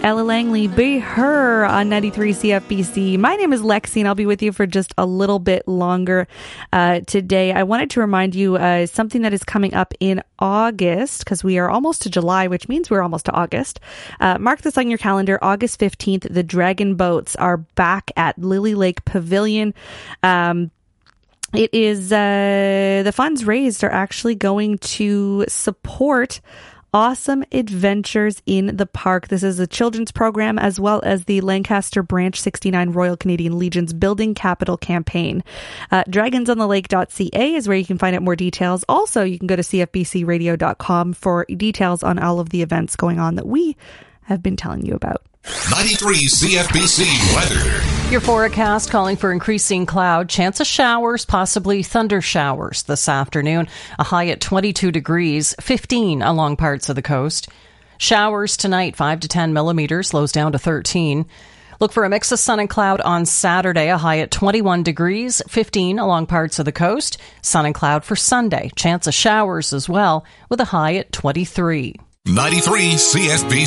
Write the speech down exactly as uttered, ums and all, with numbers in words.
Ella Langley, Be Her on ninety-three C F B C. My name is Lexi, and I'll be with you for just a little bit longer uh, today. I wanted to remind you uh, something that is coming up in August, because we are almost to July, which means we're almost to August. Uh, mark this on your calendar. August fifteenth, the Dragon Boats are back at Lily Lake Pavilion. Um, It is, uh, the funds raised are actually going to support Awesome Adventures in the Park. This is a children's program as well as the Lancaster Branch sixty-nine Royal Canadian Legion's Building Capital campaign. Uh, dragons on the lake dot c a is where you can find out more details. Also, you can go to c f b c radio dot com for details on all of the events going on that we have been telling you about. ninety-three C F B C weather. Your forecast calling for increasing cloud, chance of showers, possibly thunder showers this afternoon. A high at twenty-two degrees, fifteen along parts of the coast. Showers tonight, five to ten millimeters, lows down to thirteen. Look for a mix of sun and cloud on Saturday, a high at twenty-one degrees, fifteen along parts of the coast. Sun and cloud for Sunday, chance of showers as well, with a high at twenty-three. ninety-three C F B C.